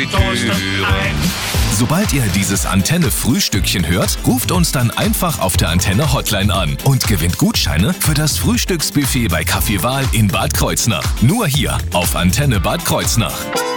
Konfitüre. Sobald ihr dieses Antenne-Frühstückchen hört, ruft uns dann einfach auf der Antenne-Hotline an und gewinnt Gutscheine für das Frühstücksbuffet bei Kaffee Wahl in Bad Kreuznach. Nur hier auf Antenne Bad Kreuznach.